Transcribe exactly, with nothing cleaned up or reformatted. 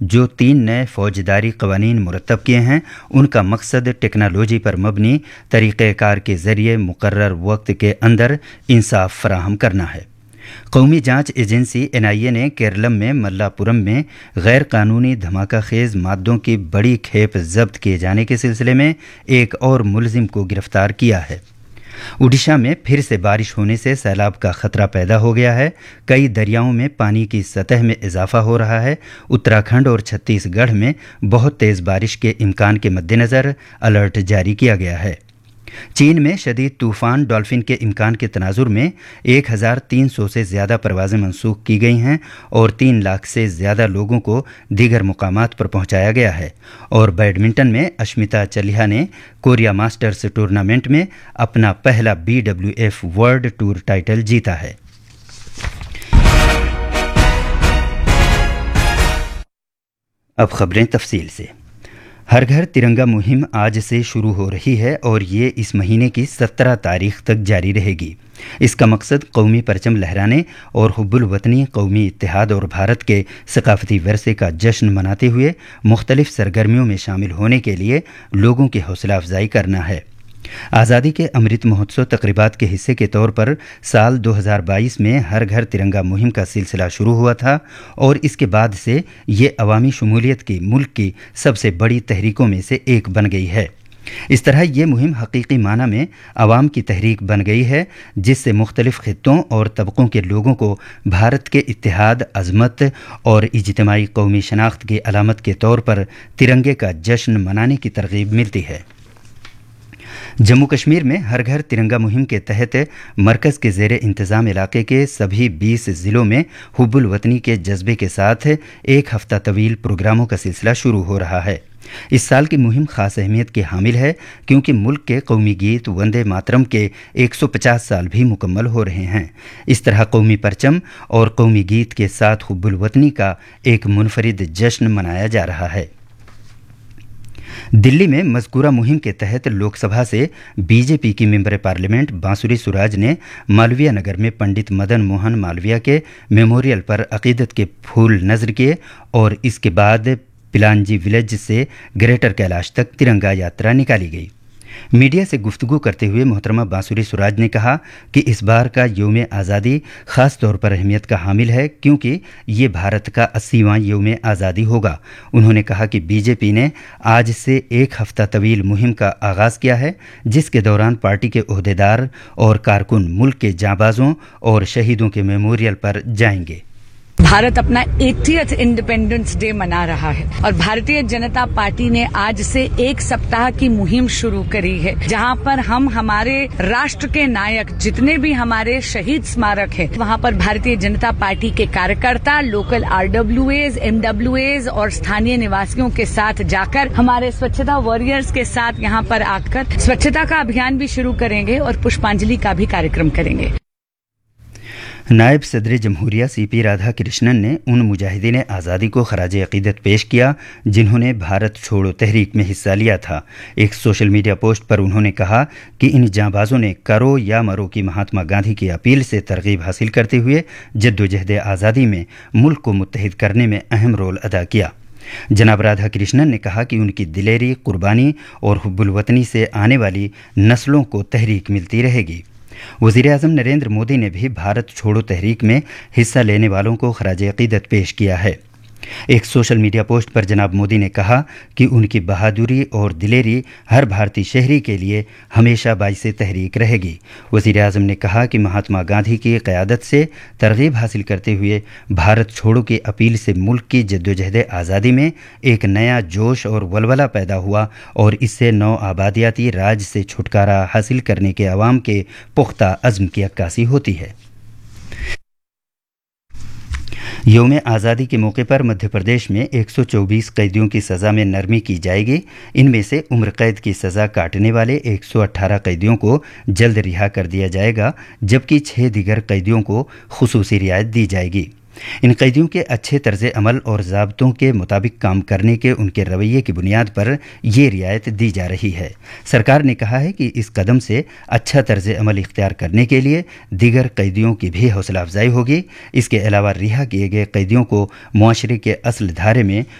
جو تین نئے فوجداری قوانین مرتب کیے ہیں ان کا مقصد ٹیکنالوجی پر مبنی طریقہ کار کے ذریعے مقرر وقت کے اندر انصاف فراہم کرنا ہے۔ قومی جانچ ایجنسی این آئی اے نے کیرلم میں ملا پورم میں غیر قانونی دھماکہ خیز مادوں کی بڑی کھیپ ضبط کیے جانے کے سلسلے میں ایک اور ملزم کو گرفتار کیا ہے۔ اڈیشہ میں پھر سے بارش ہونے سے سیلاب کا خطرہ پیدا ہو گیا ہے۔ کئی دریاؤں میں پانی کی سطح میں اضافہ ہو رہا ہے۔ اتراکھنڈ اور چھتیس گڑھ میں بہت تیز بارش کے امکان کے مد نظر الرٹ جاری کیا گیا ہے۔ چین میں شدید طوفان ڈالفن کے امکان کے تناظر میں ایک ہزار تین سو سے زیادہ پروازیں منسوخ کی گئی ہیں اور تین لاکھ سے زیادہ لوگوں کو دیگر مقامات پر پہنچایا گیا ہے۔ اور بیڈمنٹن میں اشمیتا چلیہا نے کوریا ماسٹرز ٹورنامنٹ میں اپنا پہلا B W F world tour title جیتا ہے۔ اب خبریں تفصیل سے۔ ہر گھر ترنگا مہم آج سے شروع ہو رہی ہے اور یہ اس مہینے کی سترہ تاریخ تک جاری رہے گی۔ اس کا مقصد قومی پرچم لہرانے اور حب الوطنی، قومی اتحاد اور بھارت کے ثقافتی ورثے کا جشن مناتے ہوئے مختلف سرگرمیوں میں شامل ہونے کے لیے لوگوں کی حوصلہ افزائی کرنا ہے۔ آزادی کے امرت مہوتسو تقریبات کے حصے کے طور پر سال دو ہزار بائیس میں ہر گھر ترنگا مہم کا سلسلہ شروع ہوا تھا اور اس کے بعد سے یہ عوامی شمولیت کی ملک کی سب سے بڑی تحریکوں میں سے ایک بن گئی ہے۔ اس طرح یہ مہم حقیقی معنی میں عوام کی تحریک بن گئی ہے، جس سے مختلف خطوں اور طبقوں کے لوگوں کو بھارت کے اتحاد، عظمت اور اجتماعی قومی شناخت کی علامت کے طور پر ترنگے کا جشن منانے کی ترغیب ملتی ہے۔ جموں کشمیر میں ہر گھر ترنگا مہم کے تحت مرکز کے زیر انتظام علاقے کے سبھی بیس ضلعوں میں حب الوطنی کے جذبے کے ساتھ ایک ہفتہ طویل پروگراموں کا سلسلہ شروع ہو رہا ہے۔ اس سال کی مہم خاص اہمیت کی حامل ہے کیونکہ ملک کے قومی گیت وندے ماترم کے ایک سو پچاس سال بھی مکمل ہو رہے ہیں۔ اس طرح قومی پرچم اور قومی گیت کے ساتھ حب الوطنی کا ایک منفرد جشن منایا جا رہا ہے۔ دلی میں مذکورہ مہم کے تحت لوک سبھا سے بی جے پی کی ممبر پارلیمنٹ بانسری سوراج نے مالویہ نگر میں پنڈت مدن موہن مالویہ کے میموریل پر عقیدت کے پھول نذر کیے اور اس کے بعد پلانجی ولیج سے گریٹر کیلاش تک ترنگا یاترا نکالی گئی۔ میڈیا سے گفتگو کرتے ہوئے محترمہ بانسری سوراج نے کہا کہ اس بار کا یوم آزادی خاص طور پر اہمیت کا حامل ہے کیونکہ یہ بھارت کا اسیواں یوم آزادی ہوگا۔ انہوں نے کہا کہ بی جے پی نے آج سے ایک ہفتہ طویل مہم کا آغاز کیا ہے جس کے دوران پارٹی کے عہدیدار اور کارکن ملک کے جانبازوں اور شہیدوں کے میموریل پر جائیں گے۔ بھارت اپنا ایٹھویں انڈیپینڈنس ڈے منا رہا ہے اور بھارتیہ جنتا پارٹی نے آج سے ایک سپتاہ کی مہم شروع کری ہے جہاں پر ہم ہمارے راشٹر کے نائک جتنے بھی ہمارے شہید سمارک ہیں وہاں پر بھارتیہ جنتا پارٹی کے کارکرتا local R W as, M W as اور استھانیہ نواسیوں کے ساتھ جا کر ہمارے سوچھتا واریئرز کے ساتھ یہاں پر آ کر سوچھتا کا ابھیان بھی شروع کریں گے اور پشپانجلی کا بھی کارکرم کریں گے۔ نائب صدر جمہوریہ سی پی رادھا کرشنن نے ان مجاہدین آزادی کو خراج عقیدت پیش کیا جنہوں نے بھارت چھوڑو تحریک میں حصہ لیا تھا۔ ایک سوشل میڈیا پوسٹ پر انہوں نے کہا کہ ان جانبازوں نے کرو یا مرو کی مہاتما گاندھی کی اپیل سے ترغیب حاصل کرتے ہوئے جدوجہد آزادی میں ملک کو متحد کرنے میں اہم رول ادا کیا۔ جناب رادھا کرشنن نے کہا کہ ان کی دلیری، قربانی اور حب الوطنی سے آنے والی نسلوں کو تحریک ملتی رہے گی۔ وزیر اعظم نریندر مودی نے بھی بھارت چھوڑو تحریک میں حصہ لینے والوں کو خراج عقیدت پیش کیا ہے۔ ایک سوشل میڈیا پوسٹ پر جناب مودی نے کہا کہ ان کی بہادری اور دلیری ہر بھارتی شہری کے لیے ہمیشہ باعث تحریک رہے گی۔ وزیر اعظم نے کہا کہ مہاتما گاندھی کی قیادت سے ترغیب حاصل کرتے ہوئے بھارت چھوڑو کی اپیل سے ملک کی جدوجہد آزادی میں ایک نیا جوش اور ولولہ پیدا ہوا اور اس سے نو آبادیاتی راج سے چھٹکارا حاصل کرنے کے عوام کے پختہ عزم کی عکاسی ہوتی ہے۔ یوم آزادی کے موقع پر مدھیہ پردیش میں ایک سو چوبیس قیدیوں کی سزا میں نرمی کی جائے گی۔ ان میں سے عمر قید کی سزا کاٹنے والے ایک سو اٹھارہ قیدیوں کو جلد رہا کر دیا جائے گا جبکہ چھ دیگر قیدیوں کو خصوصی رعایت دی جائے گی۔ ان قیدیوں کے اچھے طرز عمل اور ضابطوں کے مطابق کام کرنے کے ان کے رویے کی بنیاد پر یہ رعایت دی جا رہی ہے۔ سرکار نے کہا ہے کہ اس قدم سے اچھا طرز عمل اختیار کرنے کے لیے دیگر قیدیوں کی بھی حوصلہ افزائی ہوگی۔ اس کے علاوہ رہا کیے گئے قیدیوں کو معاشرے کے اصل دھارے میں